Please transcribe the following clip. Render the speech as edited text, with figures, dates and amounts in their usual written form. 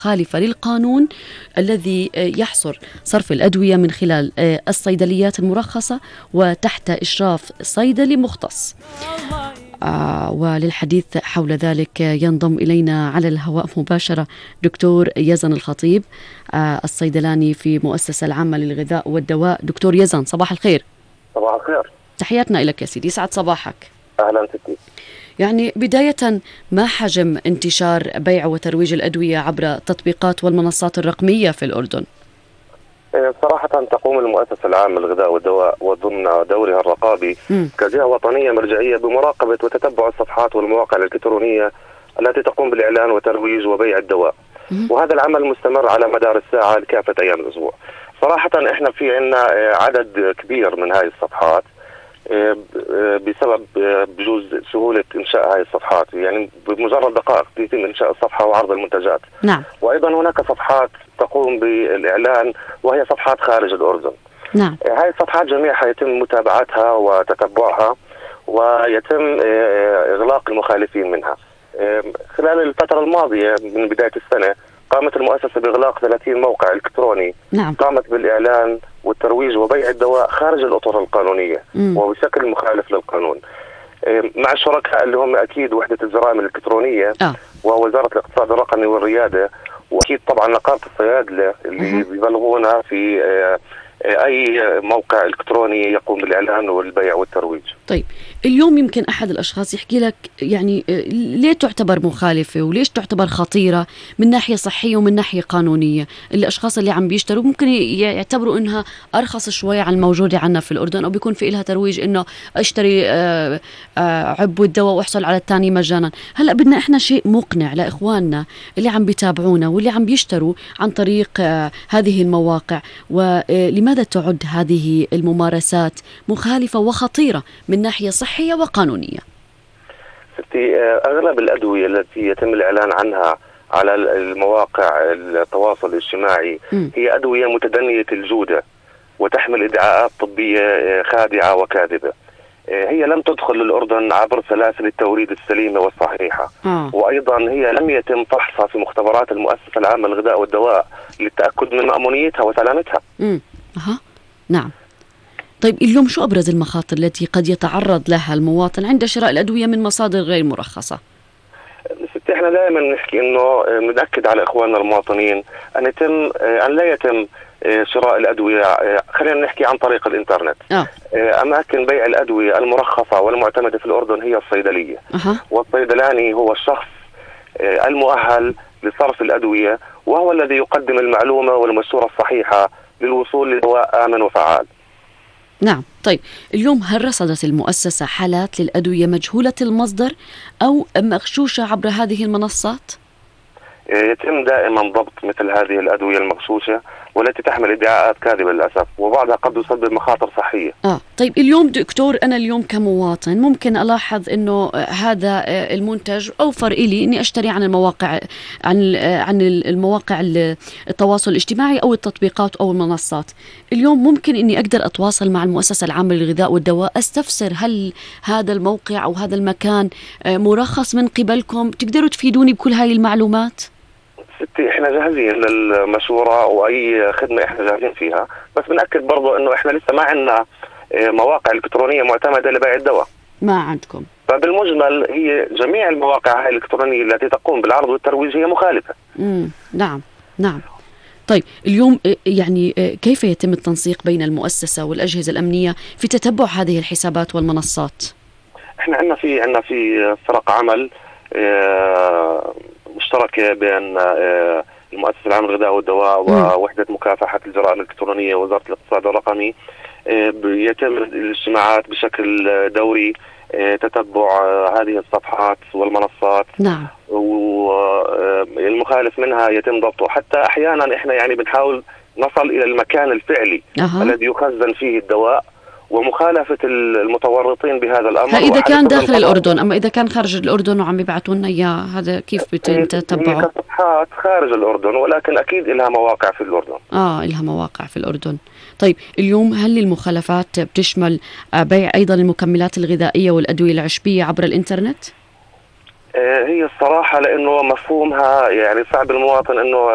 مخالفة للقانون الذي يحصر صرف الأدوية من خلال الصيدليات المرخصة وتحت إشراف صيدلي مختص. وللحديث حول ذلك ينضم إلينا على الهواء مباشرة دكتور يزن الخطيب، الصيدلاني في مؤسسة العامة للغذاء والدواء. دكتور يزن، صباح الخير. صباح الخير. تحياتنا لك يا سيدي، سعد صباحك. أهلا ستي. يعني بداية، ما حجم انتشار بيع وترويج الأدوية عبر التطبيقات والمنصات الرقمية في الأردن؟ صراحة تقوم المؤسسة العامة للغذاء والدواء وضمن دورها الرقابي كجهة وطنية مرجعية بمراقبة وتتبع الصفحات والمواقع الإلكترونية التي تقوم بالإعلان وترويج وبيع الدواء، وهذا العمل مستمر على مدار الساعة لكافة أيام الأسبوع. صراحة إحنا في عنا عدد كبير من هاي الصفحات بسبب بجوز سهولة إنشاء هاي الصفحات، يعني بمجرد دقائق يتم إنشاء الصفحة وعرض المنتجات. نعم. وأيضا هناك صفحات تقوم بالإعلان وهي صفحات خارج الأردن. نعم. هاي الصفحات جميعها يتم متابعتها وتتبعها ويتم إغلاق المخالفين منها. خلال الفترة الماضية من بداية السنة قامت المؤسسة بإغلاق 30 موقع إلكتروني. نعم. قامت بالإعلان والترويج وبيع الدواء خارج الأطر القانونية وبشكل مخالف للقانون، مع الشركاء اللي هم أكيد وحدة الجرائم الإلكترونية ووزارة الاقتصاد الرقمي والريادة، وأكيد طبعا نقابة الصيادلة اللي بيبلغونا في أي موقع إلكتروني يقوم بالإعلان والبيع والترويج. طيب، اليوم يمكن أحد الأشخاص يحكي لك يعني ليه تعتبر مخالفة وليش تعتبر خطيرة من ناحية صحية ومن ناحية قانونية. الأشخاص اللي عم بيشتروا ممكن يعتبروا إنها أرخص شوية عن الموجودة عنا في الأردن، أو بيكون في إلها ترويج إنه أشتري عبوة الدواء وأحصل على الثاني مجانا. هلأ بدنا إحنا شيء مقنع لإخواننا اللي عم بيتابعونا واللي عم بيشتروا عن طريق هذه المواقع. ولماذا تعد هذه الممارسات مخالفة وخطيرة من ناحية صحية وقانونية؟ ستي، أغلب الأدوية التي يتم الإعلان عنها على المواقع التواصل الاجتماعي هي أدوية متدنية الجودة وتحمل إدعاءات طبية خادعة وكاذبة. هي لم تدخل للأردن عبر سلاسل التوريد السليمة والصحيحة. وأيضا هي لم يتم فحصها في مختبرات المؤسسة العامة للغذاء والدواء للتأكد من مأمونيتها وسلامتها. نعم. طيب، اليوم شو أبرز المخاطر التي قد يتعرض لها المواطن عند شراء الأدوية من مصادر غير مرخصة؟ ستي، احنا دائما نحكي انه بنأكد على اخواننا المواطنين ان لا يتم شراء الأدوية، خلينا نحكي عن طريق الإنترنت. أماكن بيع الأدوية المرخصة والمعتمدة في الأردن هي الصيدلية. والصيدلاني هو الشخص المؤهل لصرف الأدوية، وهو الذي يقدم المعلومة والمشورة الصحيحة للوصول لدواء آمن وفعال. نعم. طيب، اليوم هل رصدت المؤسسة حالات للأدوية مجهولة المصدر أو مغشوشة عبر هذه المنصات؟ يتم دائما ضبط مثل هذه الأدوية المغشوشة والتي تحمل ادعاءات كاذبة للأسف، وبعضها قد يسبب مخاطر صحية. طيب، اليوم دكتور، أنا اليوم كمواطن ممكن ألاحظ إنه هذا المنتج أوفر إلي إني أشتري عن المواقع عن المواقع التواصل الاجتماعي أو التطبيقات أو المنصات. اليوم ممكن إني أقدر أتواصل مع المؤسسة العامة للغذاء والدواء، أستفسر هل هذا الموقع أو هذا المكان مرخص من قبلكم؟ تقدروا تفيدوني بكل هاي المعلومات؟ ستي، احنا جاهزين للمشورة واي خدمة احنا جاهزين فيها، بس بنأكد برضو انه احنا لسه ما عندنا مواقع الكترونية معتمدة لبيع الدواء. ما عندكم؟ فبالمجمل هي جميع المواقع الإلكترونية التي تقوم بالعرض والترويج هي مخالفة. نعم. طيب، اليوم يعني كيف يتم التنسيق بين المؤسسة والأجهزة الأمنية في تتبع هذه الحسابات والمنصات؟ احنا عندنا في فرق عمل مشتركة بين المؤسسة العامة للغذاء والدواء ووحدة مكافحة الجرائم الإلكترونية ووزارة الاقتصاد الرقمي. يتم الاجتماعات بشكل دوري، تتبع هذه الصفحات والمنصات. نعم. والمخالف منها يتم ضبطه، حتى أحيانا احنا يعني بنحاول نصل إلى المكان الفعلي الذي يخزن فيه الدواء، ومخالفة المتورطين بهذا الأمر. إذا كان داخل الأردن، أما إذا كان خارج الأردن وعم يبعثوا لنا إياه، هذا كيف بيتم تتبعه؟ كصفحات خارج الأردن، ولكن أكيد لها مواقع في الأردن. لها مواقع في الأردن. طيب، اليوم هل المخالفات بتشمل بيع أيضا المكملات الغذائية والأدوية العشبية عبر الإنترنت؟ هي الصراحة لأنه مفهومها يعني صعب المواطن أنه